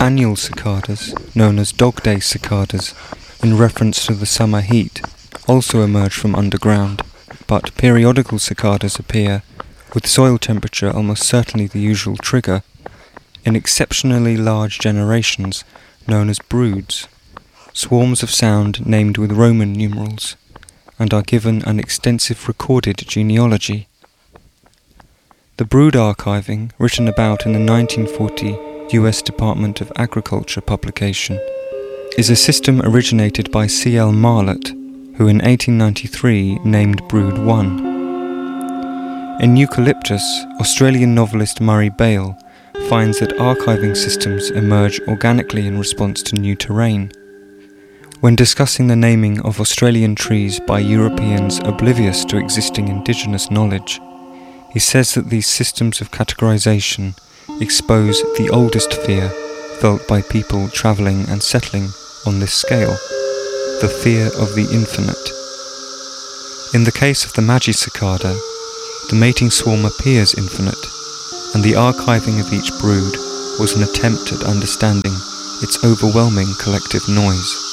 annual cicadas, known as dog day cicadas, in reference to the summer heat, also emerge from underground, but periodical cicadas appear, with soil temperature almost certainly the usual trigger, in exceptionally large generations known as broods, swarms of sound named with Roman numerals, and are given an extensive recorded genealogy. The brood archiving, written about in the 1940 U.S. Department of Agriculture publication, is a system originated by C.L. Marlott, who in 1893 named Brood 1. In Eucalyptus, Australian novelist Murray Bale finds that archiving systems emerge organically in response to new terrain. When discussing the naming of Australian trees by Europeans oblivious to existing indigenous knowledge, he says that these systems of categorization expose the oldest fear felt by people travelling and settling on this scale, the fear of the infinite. In the case of the Magi cicada, the mating swarm appears infinite, and the archiving of each brood was an attempt at understanding its overwhelming collective noise.